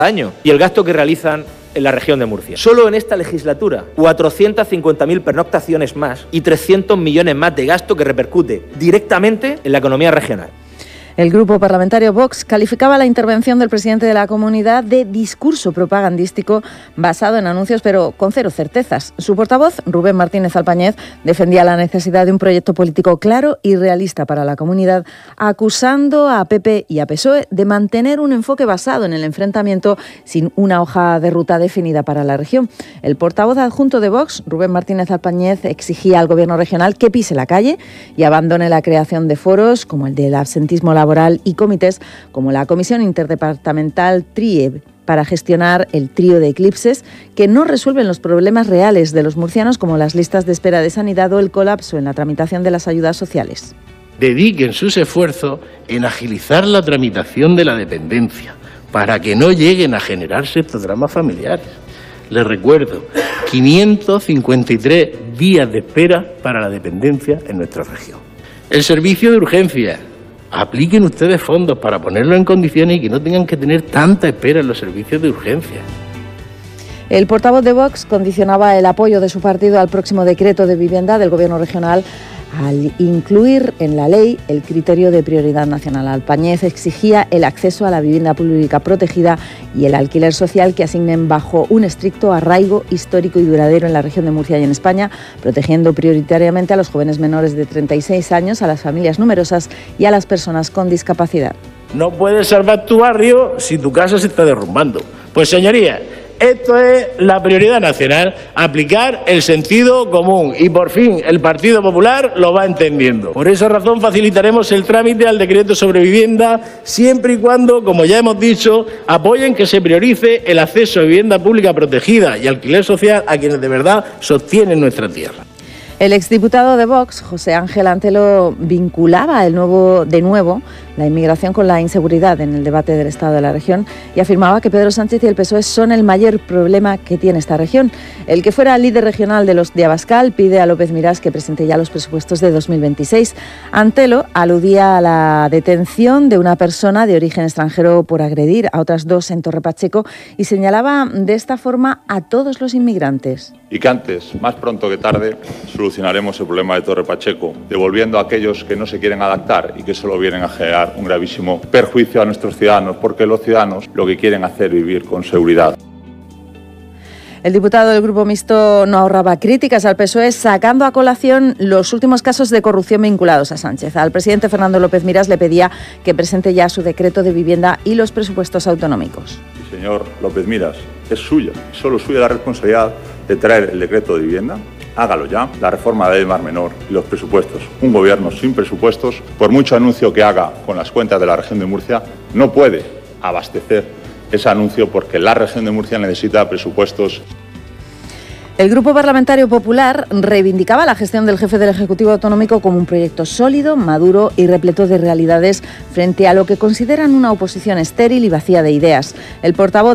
año y el gasto que realizan en la región de Murcia. Solo en esta legislatura, 450.000 pernoctaciones más y 300 millones más de gasto que repercute directamente en la economía regional. El grupo parlamentario Vox calificaba la intervención del presidente de la comunidad de discurso propagandístico basado en anuncios, pero con cero certezas. Su portavoz, Rubén Martínez Alpañez, defendía la necesidad de un proyecto político claro y realista para la comunidad, acusando a PP y a PSOE de mantener un enfoque basado en el enfrentamiento sin una hoja de ruta definida para la región. El portavoz adjunto de Vox, Rubén Martínez Alpañez, exigía al Gobierno regional que pise la calle y abandone la creación de foros como el del absentismo laboral y comités como la Comisión Interdepartamental TRIE para gestionar el trío de eclipses que no resuelven los problemas reales de los murcianos como las listas de espera de sanidad o el colapso en la tramitación de las ayudas sociales. Dediquen sus esfuerzos en agilizar la tramitación de la dependencia para que no lleguen a generarse estos dramas familiares. Les recuerdo, 553 días de espera para la dependencia en nuestra región. El servicio de urgencias. Apliquen ustedes fondos para ponerlo en condiciones y que no tengan que tener tanta espera en los servicios de urgencia. El portavoz de Vox condicionaba el apoyo de su partido al próximo decreto de vivienda del Gobierno regional al incluir en la ley el criterio de prioridad nacional. Alpañez exigía el acceso a la vivienda pública protegida y el alquiler social que asignen bajo un estricto arraigo histórico y duradero en la región de Murcia y en España, protegiendo prioritariamente a los jóvenes menores de 36 años, a las familias numerosas y a las personas con discapacidad. No puedes salvar tu barrio si tu casa se está derrumbando. Pues señorías, esto es la prioridad nacional, aplicar el sentido común y por fin el Partido Popular lo va entendiendo. Por esa razón facilitaremos el trámite al decreto sobre vivienda siempre y cuando, como ya hemos dicho, apoyen que se priorice el acceso a vivienda pública protegida y alquiler social a quienes de verdad sostienen nuestra tierra. El exdiputado de Vox, José Ángel Antelo, vinculaba de nuevo la inmigración con la inseguridad en el debate del Estado de la región y afirmaba que Pedro Sánchez y el PSOE son el mayor problema que tiene esta región. El que fuera líder regional de los de Abascal pide a López Miras que presente ya los presupuestos de 2026. Antelo aludía a la detención de una persona de origen extranjero por agredir a otras dos en Torre Pacheco y señalaba de esta forma a todos los inmigrantes. Y que antes, más pronto que tarde, solucionaremos el problema de Torre Pacheco, devolviendo a aquellos que no se quieren adaptar y que solo vienen a generar un gravísimo perjuicio a nuestros ciudadanos, porque los ciudadanos lo que quieren hacer es vivir con seguridad. El diputado del Grupo Mixto no ahorraba críticas al PSOE, sacando a colación los últimos casos de corrupción vinculados a Sánchez. Al presidente Fernando López Miras le pedía que presente ya su decreto de vivienda y los presupuestos autonómicos. Y señor López Miras, es suya, solo suya la responsabilidad de traer el decreto de vivienda. Hágalo ya, la reforma de la ley Mar Menor y los presupuestos. Un gobierno sin presupuestos, por mucho anuncio que haga con las cuentas de la región de Murcia, no puede abastecer ese anuncio porque la región de Murcia necesita presupuestos. El Grupo Parlamentario Popular reivindicaba la gestión del jefe del Ejecutivo Autonómico como un proyecto sólido, maduro y repleto de realidades frente a lo que consideran una oposición estéril y vacía de ideas. El portavoz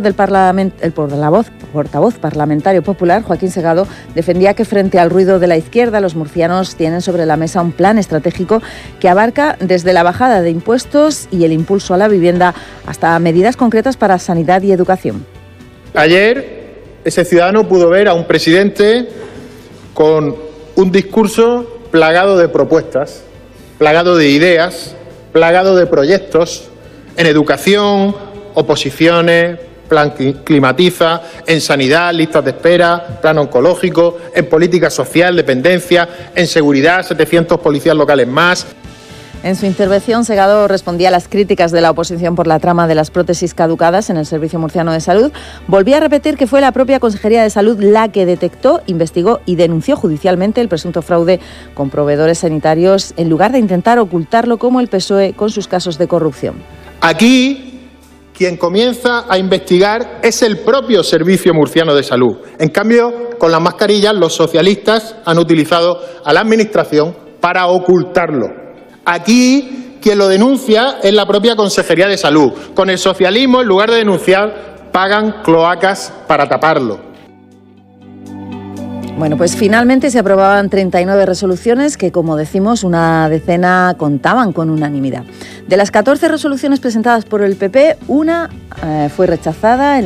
parlamentario popular, Joaquín Segado, defendía que frente al ruido de la izquierda, los murcianos tienen sobre la mesa un plan estratégico que abarca desde la bajada de impuestos y el impulso a la vivienda hasta medidas concretas para sanidad y educación. Ayer ese ciudadano pudo ver a un presidente con un discurso plagado de propuestas, plagado de ideas, plagado de proyectos en educación, oposiciones, plan climatiza, en sanidad, listas de espera, plan oncológico, en política social, dependencia, en seguridad, 700 policías locales más. En su intervención, Segado respondía a las críticas de la oposición por la trama de las prótesis caducadas en el Servicio Murciano de Salud. Volvía a repetir que fue la propia Consejería de Salud la que detectó, investigó y denunció judicialmente el presunto fraude con proveedores sanitarios en lugar de intentar ocultarlo como el PSOE con sus casos de corrupción. Aquí, quien comienza a investigar es el propio Servicio Murciano de Salud. En cambio, con las mascarillas, los socialistas han utilizado a la Administración para ocultarlo. Aquí, quien lo denuncia es la propia Consejería de Salud. Con el socialismo, en lugar de denunciar, pagan cloacas para taparlo. Bueno, pues finalmente se aprobaban 39 resoluciones que, como decimos, una decena contaban con unanimidad. De las 14 resoluciones presentadas por el PP, una fue rechazada.